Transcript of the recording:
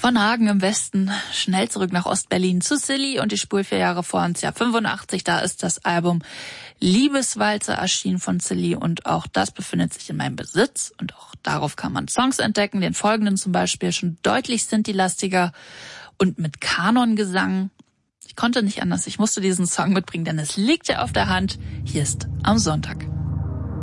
Von Hagen im Westen schnell zurück nach Ostberlin zu Silly und die Spur 4 Jahre vor uns, ja 85, da ist das Album Liebeswalzer erschienen von Silly und auch das befindet sich in meinem Besitz und auch darauf kann man Songs entdecken, den folgenden zum Beispiel, schon deutlich Sinti-lastiger und mit Kanongesang. Ich konnte nicht anders, ich musste diesen Song mitbringen, denn es liegt ja auf der Hand. Hier ist Am Sonntag.